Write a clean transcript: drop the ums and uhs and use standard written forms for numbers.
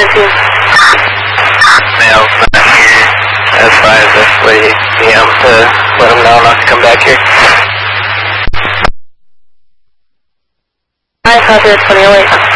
17. Mail's not here. That's fine. Just wait PM to let him know not to come back here. I copy the 2008.